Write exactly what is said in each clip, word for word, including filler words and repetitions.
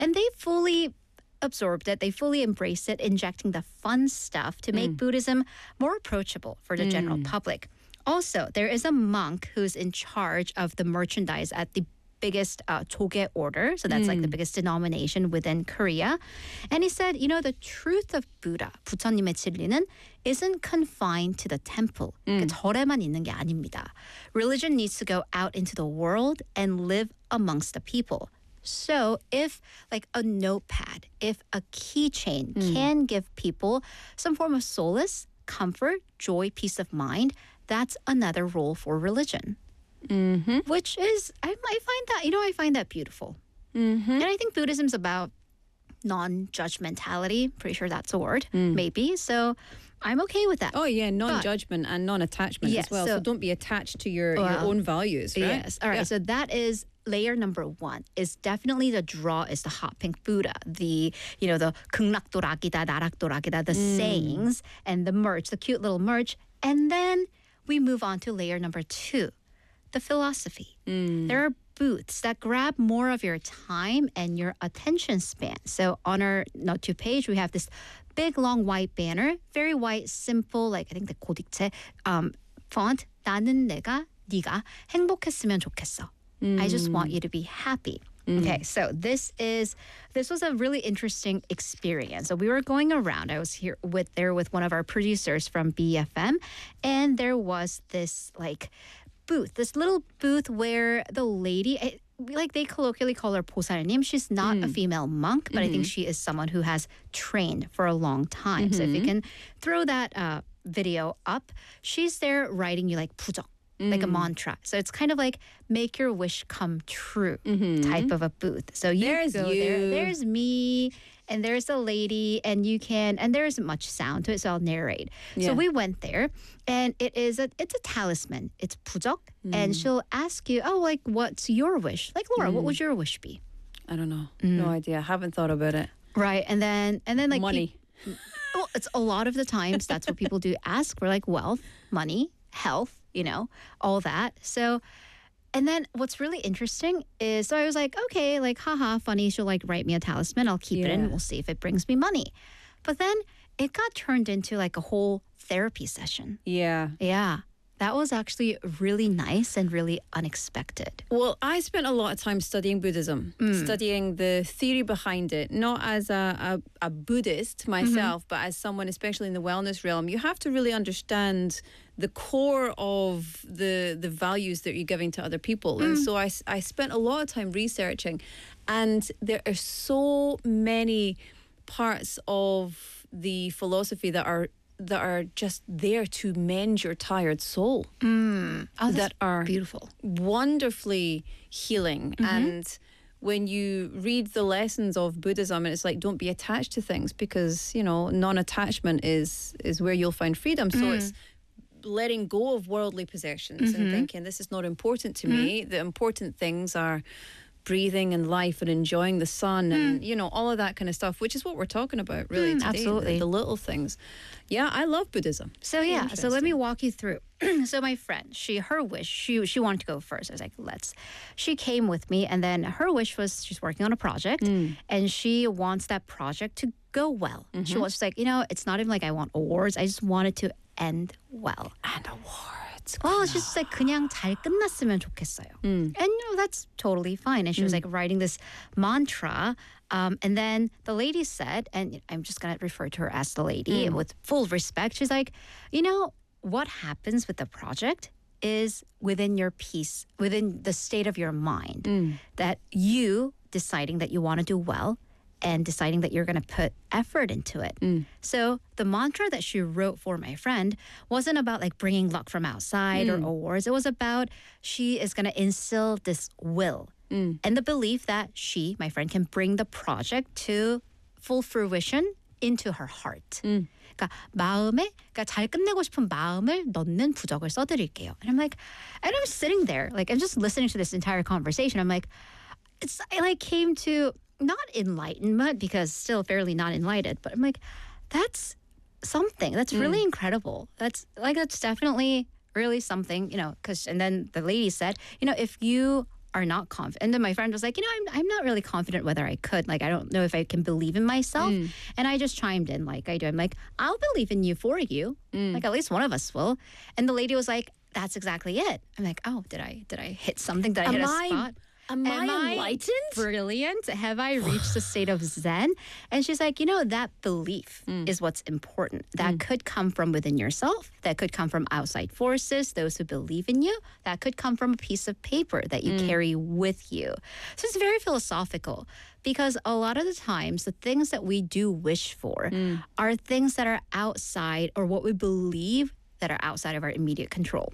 And they fully absorbed it. They fully embraced it, injecting the fun stuff to make Mm. Buddhism more approachable for the general Mm. public. Also, there is a monk who's in charge of the merchandise at the biggest uh, Choge order. So that's like the Mm. biggest denomination within Korea. And he said, you know, the truth of Buddha, 부처님의 진리는 isn't confined to the temple. 그 절에만 있는 게 아닙니다. Religion needs to go out into the world and live amongst the people. So if like a notepad, if a keychain can give people some form of solace, comfort, joy, peace of mind, that's another role for religion. Mm-hmm. Which is, I, I find that, you know, I find that beautiful. Mm-hmm. And I think Buddhism's about non-judgmentality. Pretty sure that's a word, maybe. So I'm okay with that. Oh yeah, non-judgment and non-attachment Yes, as well. So, so- don't be attached to your, your Well, own values, right? Yes. All right. Yeah. So that is layer number one. Is definitely the draw is the hot pink Buddha, the you know the 극락도락이다, 나락도락이다, the sayings and the merch, the cute little merch, and then we move on to layer number two, the philosophy. There are booths that grab more of your time and your attention span. So on our note two page, we have this big long white banner, very white, simple, like I think the 고딕체 um, font. 나는 내가 네가 행복했으면 좋겠어. I just want you to be happy. Okay, so this is this was a really interesting experience. So we were going around. I was here with there with one of our producers from B F M, and there was this like booth, this little booth where the lady, I- like they colloquially call her 보살님. She's not a female monk, but I think she is someone who has trained for a long time. So if you can throw that uh, video up, she's there writing you like 부적. Like a mantra. So it's kind of like make your wish come true type of a booth. So you There's go you. there. There's me and there's a lady and you can and there isn't much sound to it, so I'll narrate. Yeah. So we went there and it is a it's a talisman. It's 부적 and she'll ask you, oh, like what's your wish? Like Laura, what would your wish be? I don't know. No idea. I haven't thought about it. Right. And then and then like Money. peop- well, it's a lot of the times that's what people do ask for, like wealth, money, health, you know, all that. So, and then what's really interesting is, so I was like, okay, like, haha, funny. She'll like write me a talisman. I'll keep it Yeah. and we'll see if it brings me money. But then it got turned into like a whole therapy session. Yeah. Yeah. That was actually really nice and really unexpected. Well, I spent a lot of time studying Buddhism, studying the theory behind it, not as a, a, a Buddhist myself, but as someone, especially in the wellness realm. You have to really understand the core of the the values that you're giving to other people. And so I, s- I spent a lot of time researching, and there are so many parts of the philosophy that are that are just there to mend your tired soul. Oh, that's That are beautiful. wonderfully healing. And when you read the lessons of Buddhism, and it's like, don't be attached to things, because, you know, non-attachment is is where you'll find freedom. So it's letting go of worldly possessions and thinking, this is not important to me. The important things are breathing and life and enjoying the sun and, you know, all of that kind of stuff, which is what we're talking about really Mm, today. absolutely. The, the little things. Yeah, I love Buddhism. So yeah, so let me Interesting. walk you through. So my friend, she her wish, she she wanted to go first. I was like, let's. She came with me, and then her wish was she's working on a project, and she wants that project to go well. She was just like, you know, it's not even like I want awards. I just want it to end well. And awards. Well, it's just like 그냥 잘 끝났으면 좋겠어요. And you know, that's totally fine. And she was like writing this mantra. Um, and then the lady said, and I'm just going to refer to her as the lady with full respect. She's like, you know, what happens with the project is within your peace, within the state of your mind, that you deciding that you want to do well and deciding that you're going to put effort into it. So the mantra that she wrote for my friend wasn't about like bringing luck from outside or awards. It was about she is going to instill this will and the belief that she, my friend, can bring the project to full fruition into her heart. 그러니까 마음에, 그러니까 잘 끝내고 싶은 마음을 넣는 부적을 써드릴게요. And I'm like, and I'm sitting there, like I'm just listening to this entire conversation. I'm like, it's I like came to not enlightenment because still fairly not enlightened, but I'm like, that's something. That's really incredible. That's like that's definitely really something, you know. Because and then the lady said, you know, if you are not confident. And then my friend was like, you know, I'm, I'm not really confident whether I could. Like, I don't know if I can believe in myself. Mm. And I just chimed in like I do. I'm like, I'll believe in you for you. Mm. Like, at least one of us will. And the lady was like, that's exactly it. I'm like, oh, did I did I hit something? Did I Am hit a I- spot? Am, Am I I enlightened? Brilliant. Have I reached a state of Zen? And she's like, you know, that belief Mm. is what's important. That could come from within yourself. That could come from outside forces, those who believe in you. That could come from a piece of paper that you carry with you. So it's very philosophical because a lot of the times the things that we do wish for are things that are outside or what we believe that are outside of our immediate control.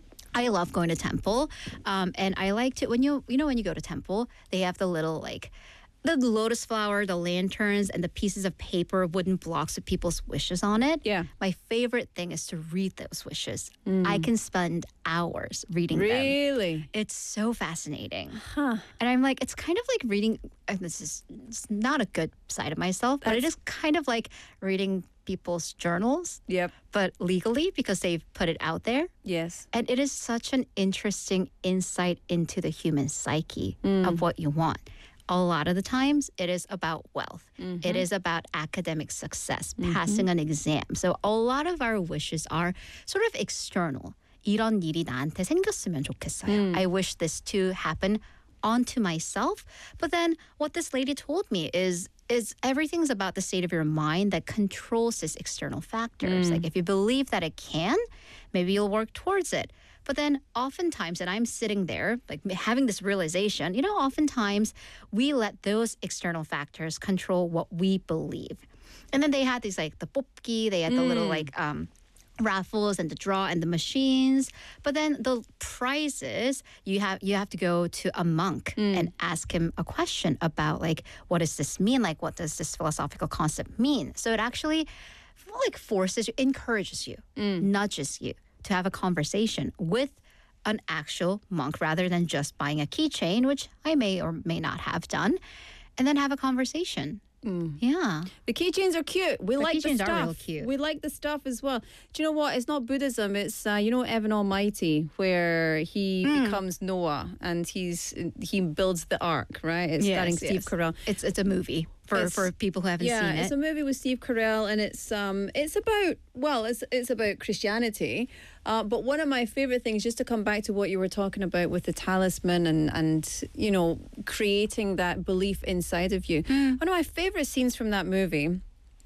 I love going to temple, um, and I like to when you you know when you go to temple, they have the little like the lotus flower, the lanterns, and the pieces of paper, wooden blocks with people's wishes on it. Yeah. My favorite thing is to read those wishes. I can spend hours reading them. Really? It's so fascinating. Huh. And I'm like, it's kind of like reading, and this is it's not a good side of myself, but it is kind of like reading people's journals, Yep. but legally because they've put it out there. Yes. And it is such an interesting insight into the human psyche of what you want. A lot of the times, it is about wealth. It is about academic success, passing an exam. So a lot of our wishes are sort of external. 이런 일이 나한테 생겼으면 좋겠어요. I wish this to happen onto myself. But then what this lady told me is is everything's about the state of your mind that controls these external factors. Like if you believe that it can, maybe you'll work towards it. But then oftentimes, and I'm sitting there, like having this realization, you know, oftentimes we let those external factors control what we believe. And then they had these like the 뽑기, they had the little like um, raffles and the draw and the machines. But then the prizes, you have you have to go to a monk and ask him a question about like, what does this mean? Like, what does this philosophical concept mean? So it actually like forces you, encourages you, nudges you to have a conversation with an actual monk rather than just buying a keychain, which I may or may not have done, and then have a conversation. Yeah. The keychains are cute. We The like the keychains are stuff. real cute. We like the stuff as well. Do you know what? It's not Buddhism. It's uh, you know Evan Almighty, where he Hmm. becomes Noah and he's he builds the ark. Right? It's starring Steve Carell. It's it's a movie for, It's- for people who haven't yeah, seen it's it. a movie with Steve Carell, and it's um, it's about well, it's it's about Christianity. Uh, but one of my favorite things, just to come back to what you were talking about with the talisman and and you know creating that belief inside of you. Hmm. One of my favorite scenes from that movie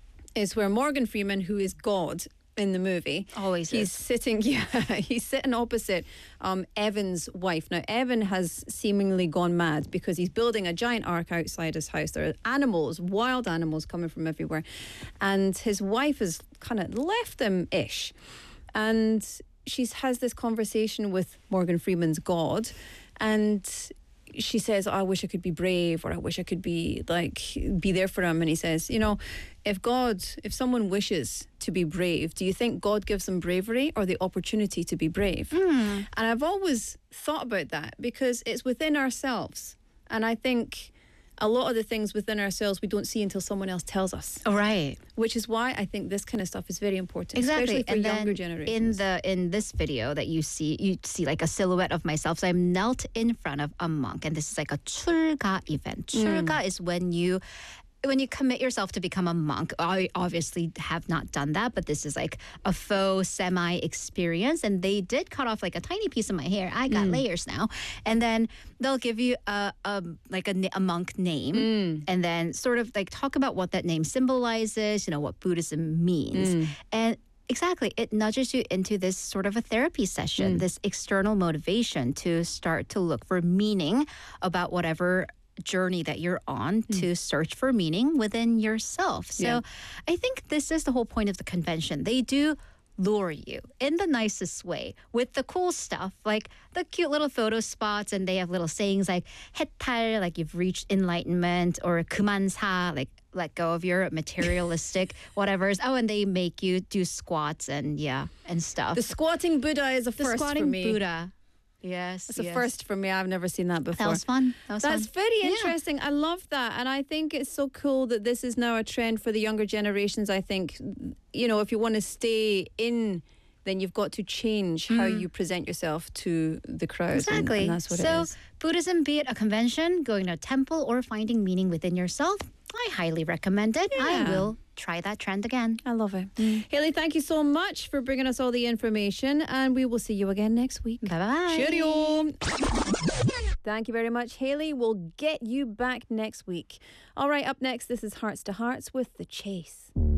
is where Morgan Freeman, who is God in the movie, Always he's is. sitting yeah he's sitting opposite um Evan's wife. Now Evan has seemingly gone mad because he's building a giant ark outside his house. There are animals, wild animals coming from everywhere, and his wife has kind of left him ish, and she has this conversation with Morgan Freeman's God, and she says, oh, I wish I could be brave, or I wish I could be like be there for him. And he says, you know, if God, if someone wishes to be brave, do you think God gives them bravery or the opportunity to be brave? And I've always thought about that because it's within ourselves. And I think a lot of the things within ourselves we don't see until someone else tells us, Oh, right. which is why I think this kind of stuff is very important, Exactly. especially for And younger then generations. in the in this video that you see, you see like a silhouette of myself. So I'm knelt in front of a monk, and this is like a 출가 event. 출가 is when you when you commit yourself to become a monk. I obviously have not done that, but this is like a faux semi experience. And they did cut off like a tiny piece of my hair. I got layers now, and then they'll give you a, a like a, na- a monk name, and then sort of like talk about what that name symbolizes. You know what Buddhism means, and exactly, it nudges you into this sort of a therapy session, this external motivation to start to look for meaning about whatever journey that you're on to search for meaning within yourself. So Yeah. I think this is the whole point of the convention. They do lure you in the nicest way with the cool stuff, like the cute little photo spots, and they have little sayings like 해탈, like you've reached enlightenment, or 그만사, like let go of your materialistic whatever's. Oh, and they make you do squats and yeah, and stuff. the squatting Buddha is a The first squatting for me. Buddha. Yes. It's a yes. first for me. I've never seen that before. That was fun. That was That's fun. very Yeah. interesting. I love that. And I think it's so cool that this is now a trend for the younger generations. I think, you know, if you want to stay in then you've got to change how you present yourself to the crowd. and- Exactly. And, that's what so it is. Buddhism, be it a convention, going to a temple, or finding meaning within yourself, I highly recommend it. I Yeah. will try that trend again. I love it. Haley, thank you so much for bringing us all the information, and we will see you again next week. Bye bye. Cheerio. Thank you very much, Haley. We'll get you back next week. All right, up next, this is Hearts to Hearts with The Chase.